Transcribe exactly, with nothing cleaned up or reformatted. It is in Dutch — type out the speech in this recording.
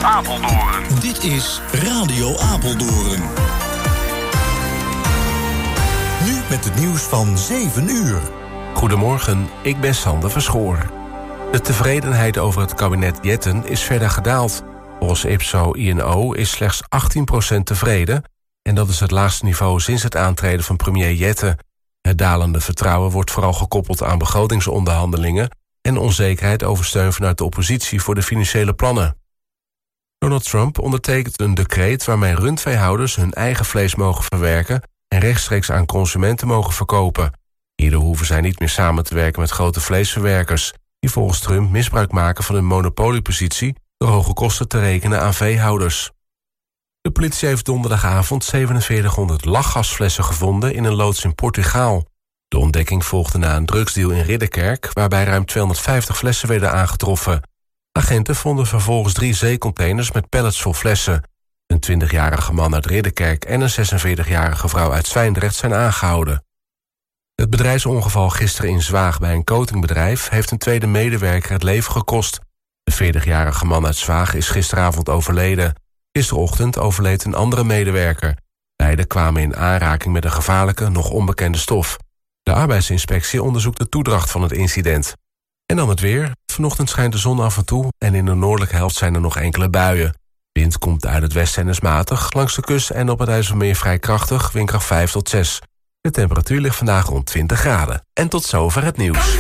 Apeldoorn. Dit is Radio Apeldoorn. Nu met het nieuws van zeven uur. Goedemorgen, ik ben Sander Verschoor. De tevredenheid over het kabinet Jetten is verder gedaald. Volgens Ipso I N O is slechts achttien procent tevreden, en dat is het laagste niveau sinds het aantreden van premier Jetten. Het dalende vertrouwen wordt vooral gekoppeld aan begrotingsonderhandelingen en onzekerheid over steun vanuit de oppositie voor de financiële plannen. Donald Trump ondertekent een decreet waarmee rundveehouders hun eigen vlees mogen verwerken en rechtstreeks aan consumenten mogen verkopen. Hierdoor hoeven zij niet meer samen te werken met grote vleesverwerkers, die volgens Trump misbruik maken van hun monopoliepositie door hoge kosten te rekenen aan veehouders. De politie heeft donderdagavond zevenenveertighonderd lachgasflessen gevonden in een loods in Portugaal. De ontdekking volgde na een drugsdeal in Ridderkerk, waarbij ruim tweehonderdvijftig flessen werden aangetroffen. Agenten vonden vervolgens drie zeecontainers met pallets vol flessen. Een twintigjarige man uit Ridderkerk en een zesenveertigjarige vrouw uit Zwijndrecht zijn aangehouden. Het bedrijfsongeval gisteren in Zwaag bij een coatingbedrijf heeft een tweede medewerker het leven gekost. De veertigjarige man uit Zwaag is gisteravond overleden. Gisterochtend overleed een andere medewerker. Beiden kwamen in aanraking met een gevaarlijke, nog onbekende stof. De arbeidsinspectie onderzoekt de toedracht van het incident. En dan het weer. Vanochtend schijnt de zon af en toe en in de noordelijke helft zijn er nog enkele buien. Wind komt uit het westen en is matig, langs de kust en op het IJsselmeer vrij krachtig, windkracht vijf tot zes. De temperatuur ligt vandaag rond twintig graden. En tot zover het nieuws.